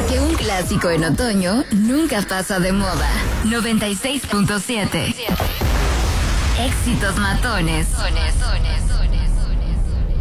Que un clásico en otoño nunca pasa de moda. 96.7. Éxitos matones.